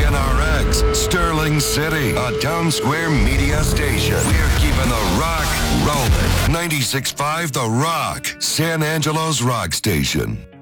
KNRX, Sterling City, a Town Square media station. We're keeping the rock rolling. 96.5 The Rock, San Angelo's rock station.